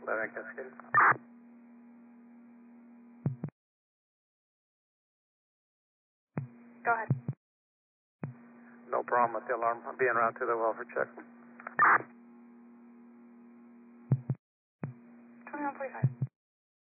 11 Cascade. Go ahead. No problem with the alarm. I'm being routed to the welfare check. 2145.